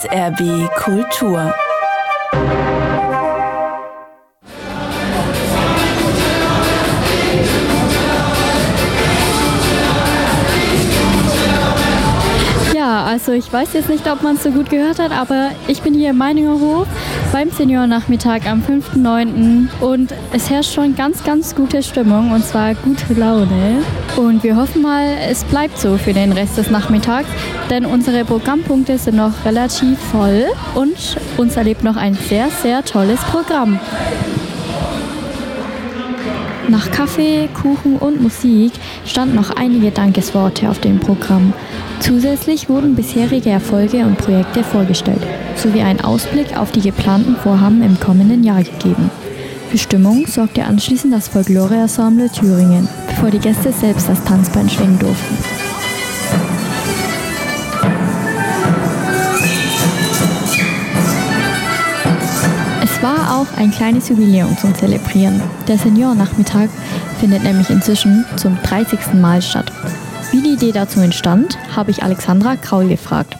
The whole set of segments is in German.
SRB Kultur. Ja, also ich weiß jetzt nicht, ob man es so gut gehört hat, aber ich bin hier im Meininger Hof beim Seniorennachmittag am 5.9. und es herrscht schon ganz, ganz gute Stimmung und zwar gute Laune. Und wir hoffen mal, es bleibt so für den Rest des Nachmittags, denn unsere Programmpunkte sind noch relativ voll und uns erlebt noch ein sehr, sehr tolles Programm. Nach Kaffee, Kuchen und Musik standen noch einige Dankesworte auf dem Programm. Zusätzlich wurden bisherige Erfolge und Projekte vorgestellt, sowie ein Ausblick auf die geplanten Vorhaben im kommenden Jahr gegeben. Für Stimmung sorgte anschließend das Folklore-Ensemble Thüringen, bevor die Gäste selbst das Tanzbein schwingen durften. Es war auch ein kleines Jubiläum zum Zelebrieren. Der Seniorennachmittag findet nämlich inzwischen zum 30. Mal statt. Wie die Idee dazu entstand, habe ich Alexandra Kraul gefragt.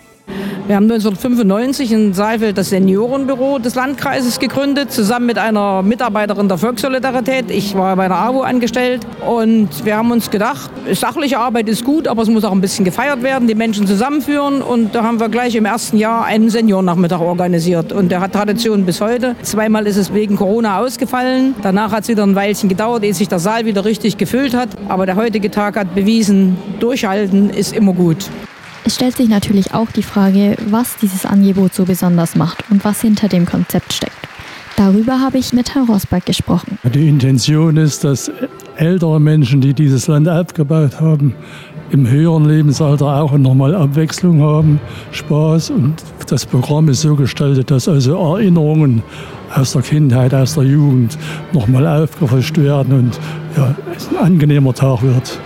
Wir haben 1995 in Saalfeld das Seniorenbüro des Landkreises gegründet, zusammen mit einer Mitarbeiterin der Volkssolidarität. Ich war bei der AWO angestellt und wir haben uns gedacht, sachliche Arbeit ist gut, aber es muss auch ein bisschen gefeiert werden, die Menschen zusammenführen. Und da haben wir gleich im ersten Jahr einen Seniorennachmittag organisiert. Und der hat Tradition bis heute. Zweimal ist es wegen Corona ausgefallen. Danach hat es wieder ein Weilchen gedauert, ehe sich der Saal wieder richtig gefüllt hat. Aber der heutige Tag hat bewiesen, durchhalten ist immer gut. Es stellt sich natürlich auch die Frage, was dieses Angebot so besonders macht und was hinter dem Konzept steckt. Darüber habe ich mit Herrn Rosberg gesprochen. Die Intention ist, dass ältere Menschen, die dieses Land aufgebaut haben, im höheren Lebensalter auch nochmal Abwechslung haben, Spaß. Und das Programm ist so gestaltet, dass also Erinnerungen aus der Kindheit, aus der Jugend nochmal aufgefrischt werden und ja, es ein angenehmer Tag wird.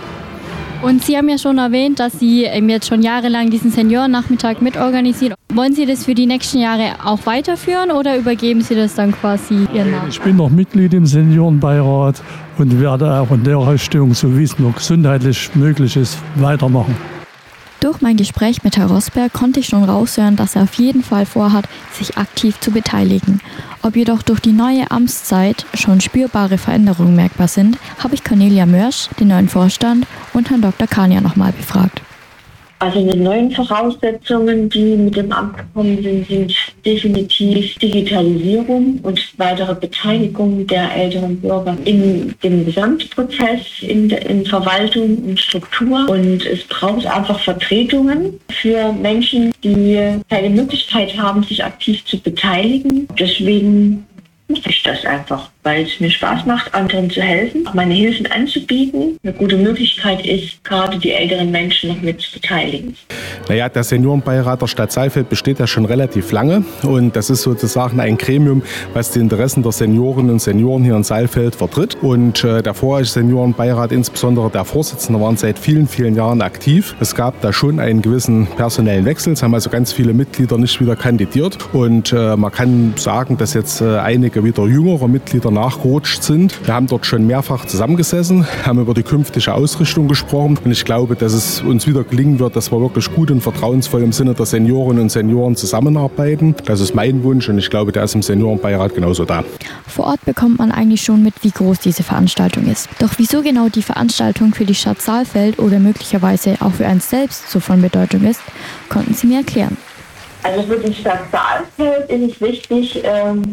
Und Sie haben ja schon erwähnt, dass Sie jetzt schon jahrelang diesen Seniorennachmittag mitorganisieren. Wollen Sie das für die nächsten Jahre auch weiterführen oder übergeben Sie das dann quasi Ihren Nachfolger? Ich bin noch Mitglied im Seniorenbeirat und werde auch in der Richtung, so wie es noch gesundheitlich möglich ist, weitermachen. Durch mein Gespräch mit Herrn Rosberg konnte ich schon raushören, dass er auf jeden Fall vorhat, sich aktiv zu beteiligen. Ob jedoch durch die neue Amtszeit schon spürbare Veränderungen merkbar sind, habe ich Cornelia Mörsch, den neuen Vorstand, und Herrn Dr. Kania nochmal befragt. Also die neuen Voraussetzungen, die mit dem Amt gekommen sind, sind definitiv Digitalisierung und weitere Beteiligung der älteren Bürger in dem Gesamtprozess, in Verwaltung und Struktur. Und es braucht einfach Vertretungen für Menschen, die keine Möglichkeit haben, sich aktiv zu beteiligen. Deswegen mache ich das einfach, weil es mir Spaß macht, anderen zu helfen, meine Hilfen anzubieten. Eine gute Möglichkeit ist, gerade die älteren Menschen noch mit zu beteiligen. Naja, der Seniorenbeirat der Stadt Saalfeld besteht ja schon relativ lange und das ist sozusagen ein Gremium, was die Interessen der Seniorinnen und Senioren hier in Saalfeld vertritt. Und der vorherige Seniorenbeirat, insbesondere der Vorsitzende, waren seit vielen, vielen Jahren aktiv. Es gab da schon einen gewissen personellen Wechsel. Es haben also ganz viele Mitglieder nicht wieder kandidiert und man kann sagen, dass jetzt einige wieder jüngere Mitglieder nachgerutscht sind. Wir haben dort schon mehrfach zusammengesessen, haben über die künftige Ausrichtung gesprochen und ich glaube, dass es uns wieder gelingen wird, dass wir wirklich gut und vertrauensvoll im Sinne der Seniorinnen und Senioren zusammenarbeiten. Das ist mein Wunsch und ich glaube, der ist im Seniorenbeirat genauso da. Vor Ort bekommt man eigentlich schon mit, wie groß diese Veranstaltung ist. Doch wieso genau die Veranstaltung für die Stadt Saalfeld oder möglicherweise auch für einen selbst so von Bedeutung ist, konnten Sie mir erklären. Also für die Stadt Saalfeld ist es wichtig,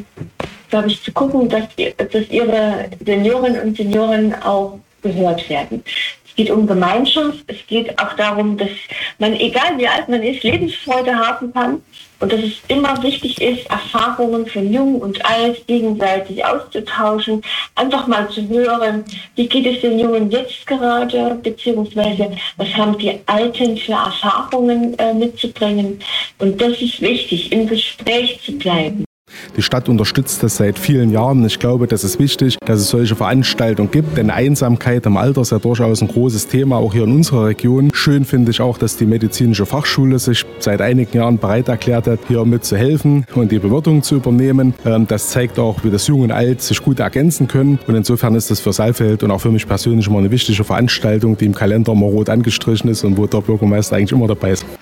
glaube ich, zu gucken, dass ihre Seniorinnen und Senioren auch gehört werden. Es geht um Gemeinschaft, es geht auch darum, dass man, egal wie alt man ist, Lebensfreude haben kann und dass es immer wichtig ist, Erfahrungen von Jung und Alt gegenseitig auszutauschen, einfach mal zu hören, wie geht es den Jungen jetzt gerade, beziehungsweise was haben die Alten für Erfahrungen mitzubringen. Und das ist wichtig, im Gespräch zu bleiben. Die Stadt unterstützt das seit vielen Jahren. Ich glaube, das ist wichtig, dass es solche Veranstaltungen gibt, denn Einsamkeit im Alter ist ja durchaus ein großes Thema, auch hier in unserer Region. Schön finde ich auch, dass die medizinische Fachschule sich seit einigen Jahren bereit erklärt hat, hier mitzuhelfen und die Bewirtung zu übernehmen. Das zeigt auch, wie das Jung und Alt sich gut ergänzen können. Und insofern ist das für Saalfeld und auch für mich persönlich immer eine wichtige Veranstaltung, die im Kalender immer rot angestrichen ist und wo der Bürgermeister eigentlich immer dabei ist.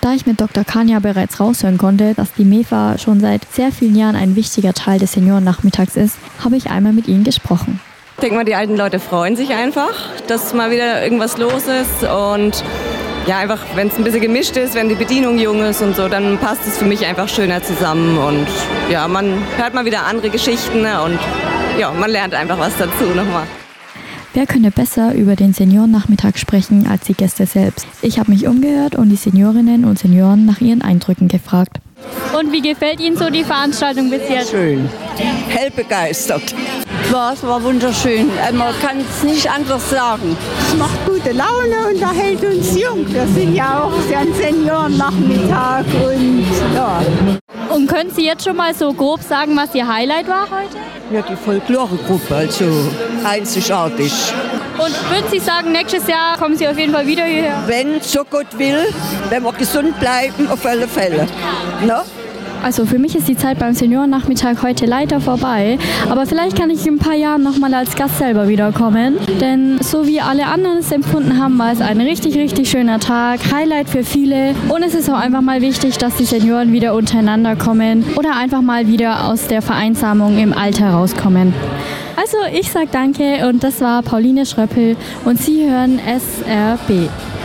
Da ich mit Dr. Kania bereits raushören konnte, dass die MEFA schon seit sehr vielen Jahren ein wichtiger Teil des Seniorennachmittags ist, habe ich einmal mit ihnen gesprochen. Ich denke mal, die alten Leute freuen sich einfach, dass mal wieder irgendwas los ist und ja, einfach, wenn es ein bisschen gemischt ist, wenn die Bedienung jung ist und so, dann passt es für mich einfach schöner zusammen und ja, man hört mal wieder andere Geschichten und ja, man lernt einfach was dazu nochmal. Wer könnte besser über den Seniorennachmittag sprechen als die Gäste selbst? Ich habe mich umgehört und die Seniorinnen und Senioren nach ihren Eindrücken gefragt. Und wie gefällt Ihnen so die Veranstaltung bis jetzt? Schön, hell begeistert. Ja, es war wunderschön. Man kann es nicht anders sagen. Es macht gute Laune und hält uns jung. Wir sind ja auch ein Seniorennachmittag und ja. Und können Sie jetzt schon mal so grob sagen, was Ihr Highlight war heute? Ja, die Folkloregruppe, also einzigartig. Und würden Sie sagen, nächstes Jahr kommen Sie auf jeden Fall wieder hierher? Wenn so Gott will, wenn wir gesund bleiben, auf alle Fälle. No? Also für mich ist die Zeit beim Seniorennachmittag heute leider vorbei, aber vielleicht kann ich in ein paar Jahren nochmal als Gast selber wiederkommen, denn so wie alle anderen es empfunden haben, war es ein richtig, richtig schöner Tag, Highlight für viele und es ist auch einfach mal wichtig, dass die Senioren wieder untereinander kommen oder einfach mal wieder aus der Vereinsamung im Alter rauskommen. Also ich sage danke und das war Pauline Schröppel und Sie hören SRB.